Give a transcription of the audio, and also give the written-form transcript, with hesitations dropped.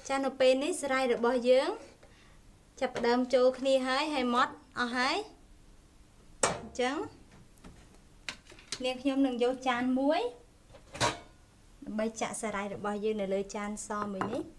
ចានៅពេលនេះស្រាយរបស់យើងចាប់ផ្ដើមចូលគ្នាហើយម៉ត់អស់ហើយអញ្ចឹងនាងខ្ញុំនឹងយកចានមួយដើម្បីចាក់សារាយរបស់យើងនៅលើចានសមួយនេះ